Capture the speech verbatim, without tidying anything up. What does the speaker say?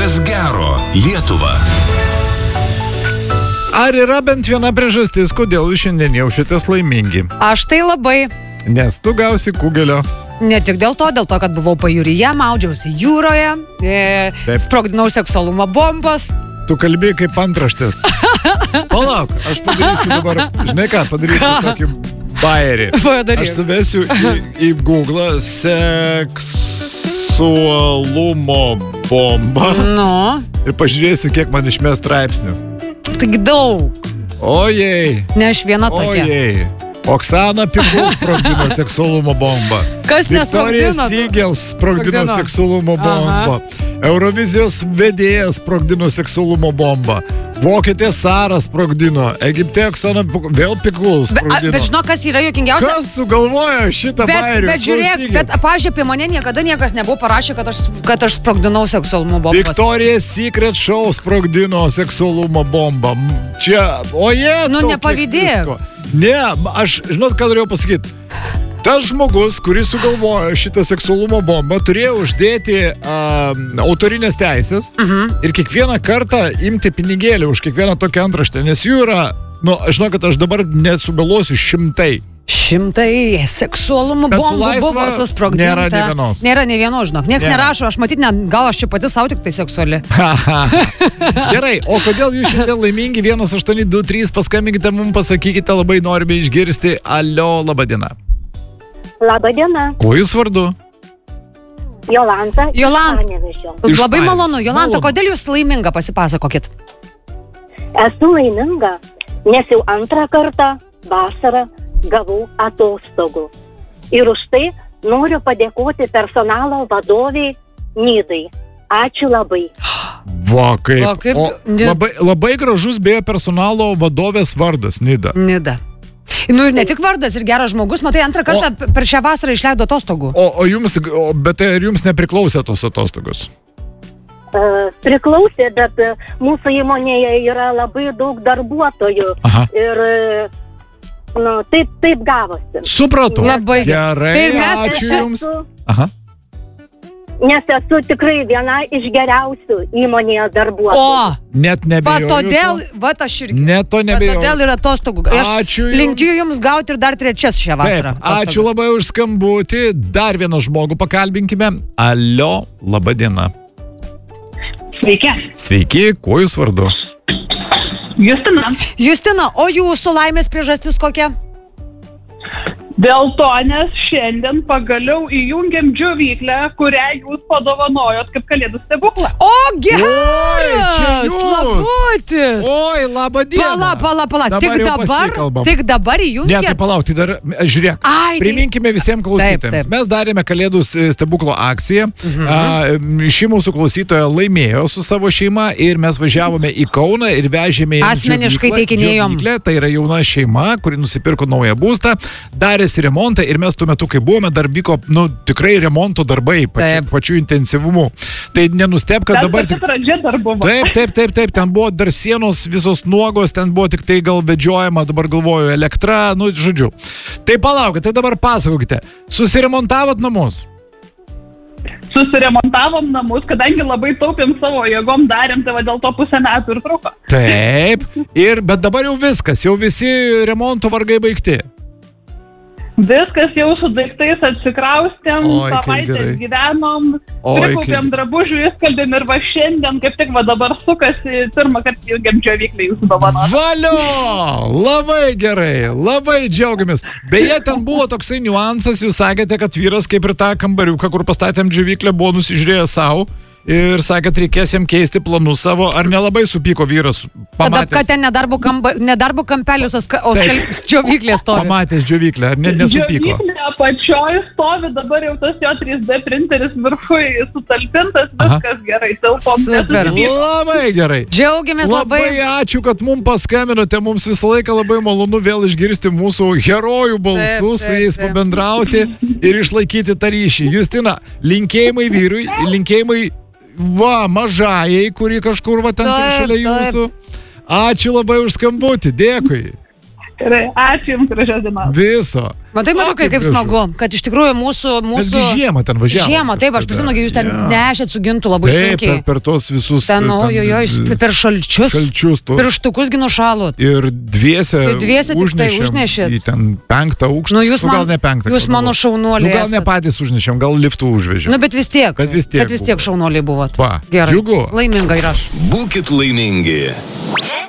Kas gero Lietuva. Ar yra bent viena priežastis, kodėl jūs šiandien jaučiatės laimingi? Aš tai labai. Nes tu gausi kugelio. Ne tik dėl to, dėl to, kad buvau pajūryje, maudžiausi jūroje, e, sprogdinau seksualumo bombas. Tu kalbėjai kaip antraštės. Palauk, aš padarysiu dabar, žinai ką, padarysiu tokį bairį. Padaryk. Aš suvesiu į, į Google seksualumo bombą Nu, ir pažiūrėsiu, kiek man išmės straipsnių. taigi daug. Ojei, Ne aš viena tokia. ojei. Oksana Pikul sprogdino seksualumo bombą. Kas Viktorija nesprogdino? Sigel sprogdino Sprogdino. seksualumo Aha. bombą. Eurovizijos vedėjas sprogdino seksualumo bombą. Vokietė Sara sprogdino. Egipte Oksana Pikul- vėl Pikul Be, a, sprogdino. bet žinok, kas yra juokingiausia? Kas sugalvojo šitą Bet, bairių? bet žiūrėk, Klausykit. bet, pavyzdžiui, apie mane niekada niekas nebuvo parašę, kad aš, kad aš sprogdinau seksualumo bombas. Victoria Secret Show sprogdino seksualumo bombą. Čia, oje, Nu, tau nepavydėk. kiek visko. Ne, aš, žinot, ką norėjau pasakyti. Tas žmogus, kuris sugalvojo šitą seksualumo bombą, turėjo uždėti uh, autorinės teisės Mhm. ir kiekvieną kartą imti pinigėlį už kiekvieną tokią antraštę, nes jų yra, nu, aš žinau, kad aš dabar nesugalvosiu šimtai. Šimtai seksualumo Bet su bombų laisva buvo susprogdinta. nėra nė vienos. Nėra nė vienos, žinok. Niekas Nėra. nerašo, aš matyt, ne, gal aš čia pati savo tik tai seksuali. Gerai, o kodėl jūs šiandien laimingi? vienas aštuoni du trys, paskambinkite mums, pasakykite, labai norime išgirsti. Alio, laba diena. Labą dieną, Kuo jūs vardu? Jolanta. iš Jolanta. Panevėžio. Iš Labai Panevėžio. malonu. Jolanta, Malonu. kodėl jūs laiminga, pasipasakokit? Esu laiminga, nes jau antrą kartą vasarą gavau atostogų. Ir už tai noriu padėkoti personalo vadoviai Nidai. Ačiū labai. Va, kaip. Va, kaip- O, labai, labai gražus beje personalo vadovės vardas, Nida. Nida. Nu ir ne tik vardas, ir geras žmogus. Matai, antrą kartą per šią vasarą išleido atostogų. O, o jums, o, bet tai ar jums nepriklausė tos atostogos? E, priklausė, bet e, mūsų įmonėje yra labai daug darbuotojų. Aha. Ir e, nu, taip, taip gavosi. Supratau. Labai gerai. Tai mes Ačiū visi- jums. Esu, Aha. nes esu tikrai viena iš geriausių įmonėje darbuotojų. O, Net va nebejoju. todėl, tuo. va aš irgi. Net to Va nebejoju. todėl ir atostogų. Aš Ačiū jums. linkiu jums gauti ir dar trečias šią Taip, vasarą. ačiū labai už skambutį. Dar vieną žmogų pakalbinkime. Alio, laba diena. Sveiki, Sveiki, kuo jūs vardu? Justina. Justina, o jūsų laimės priežastis kokia? Dėl to, nes šiandien pagaliau įjungiam džiovyklę, kurią jūs padovanojot kaip kalėdų stebuklą. O, čia geras! jūs! Labutis! Oi, laba diena. Pala, pala, pala. Dabar Tik jau dabar, pasikalbam. tik dabar Ne, tai įjungėt. palauk, tai dar, žiūrėk, Ai, tai- priminkime visiems klausytojams. Taip, taip. Mes darėme kalėdų stebuklo akciją. Mhm. A, ši mūsų klausytoja laimėjo su savo šeima ir mes važiavome į Kauną ir vežėme į Asmeniškai teikinėjom. Tai yra jauna šeima, kuri nusipirko naują būstą, darėsi remontą ir mes tuo metu, kai buvome, dar vyko, nu, tikrai remonto darbai, pačiu, Taip. pačiu intensyvumu. Tai nenusteb, kad Bet dabar pati tik... pradžia dar buvo. Taip, taip, taip, taip, ten buvo dar sienos visos nuogos, ten buvo tik tai gal vedžiojama, dabar galvoju, elektra, nu, žodžiu. Tai palaukit, tai dabar pasakokite, susiremontavot namus? Susiremontavom namus, kadangi labai taupėm savo jėgom, darėm, tai va dėl to pusę metų ir truko. Taip, ir, bet dabar jau viskas, jau visi remonto vargai baigti. Viskas jau su daiktais atsikraustėm, Oi, kaip gerai. savaitės gyvenom, Oi, prikaupėm kaip- drabužių, įskalbėm ir va šiandien, kaip tik va dabar sukasi, pirmą kartą įjungiam džiovyklę jūsų dovanos. Valio! Labai gerai, labai džiaugiamės. Beje, ten buvo toksai niuansas, jūs sakėte, kad vyras kaip ir tą kambariuką, kur pastatėm džiovyklę, buvo nusižiūrėjęs savo. Ir sakė, kad reikės jam keisti planus savo. Ar nelabai supyko vyras? Tada, kad Pamatęs, ten nedarbo, kamba, nedarbo kampelis, o ska- o Taip. džiovyklė stovi. pamatęs džiovyklę, ar ne, nesupyko? Džiovyklė apačioj stovi, dabar jau tas jo trys D printeris viršui sutalpintas, Aha. viskas gerai, taupom. Super. nesusipykom. Labai gerai. Džiaugiamės Labai labai. ačiū, kad mums paskambinote. Mums visą laiką labai malonu vėl išgirsti mūsų herojų balsus, Taip, su taip, jais taip. pabendrauti ir išlaikyti tą ryšį. Justina, linkėjimai vyrui, linkėjimai va, mažajai, kuri kažkur va ten Taip, šalia taip. jūsų. Ačiū labai už skambutį, dėkui. Gerai, ačiū Jums, gražios dienos. Viso. Matai, matau, kaip, kaip smagu, kad iš tikrųjų mūsų... mūsų... Mesgi žiemą ten važiavo. Žiemą, taip, aš prisimenu, kai jūs ten Ja. nešėt su gintu labai Taip, sunkiai. per, per tos visus... Ten, ojojo, per šalčius. Šalčius tos. Pirštukus ginu šalot. Ir dviese, Ir dviese tik tai užnešėm užnešėt. į ten penktą aukštą. Nu, jūs man- gal ne penktą. jūs gal mano buvo. šaunuoliai Nu, gal ne esat. patys užnešėm, gal liftų užvežėm. Nu, bet vis tiek. Bet vis tiek Bet vis tiek buvo. šaunuoliai buvot. Va, Gerai. džiugu. Laiminga ir aš. Būkit laimingi.